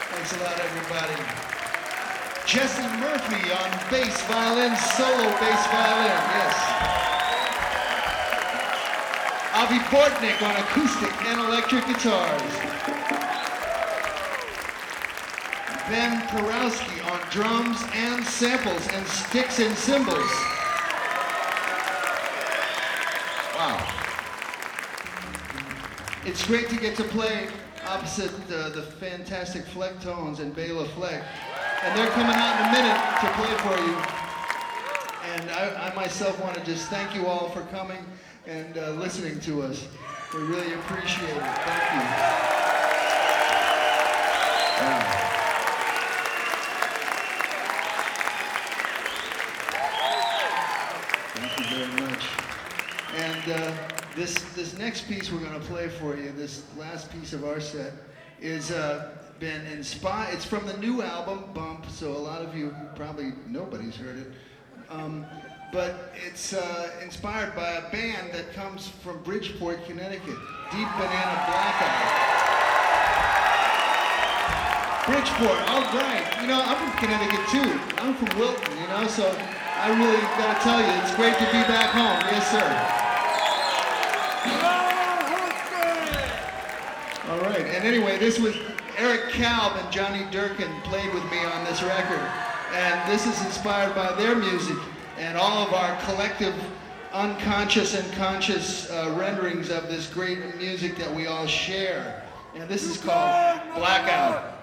Thanks a lot, everybody. Jesse Murphy on bass violin, solo bass violin, yes. Avi Bortnick on acoustic and electric guitars. Ben Karowski on drums and samples and sticks and cymbals. Wow. It's great to get to play opposite the fantastic Flecktones and Bela Fleck. And they're coming out in a minute to play for you. And I myself want to just thank you all for coming and listening to us. We really appreciate it. Thank you. Wow. Thank you very much. And this next piece we're going to play for you, this last piece of our set, is been inspired. It's from the new album, Bump, so a lot of you, probably nobody's heard it. But it's inspired by a band that comes from Bridgeport, Connecticut, Deep Banana Blackout. Bridgeport, all right. You know, I'm from Connecticut too. I'm from Wilton, you know, so I really gotta tell you, it's great to be back home. Yes, sir. All right, and anyway, this was Eric Kalb and Johnny Durkin played with me on this record. And this is inspired by their music and all of our collective unconscious and conscious renderings of this great music that we all share. And this is called Blackout.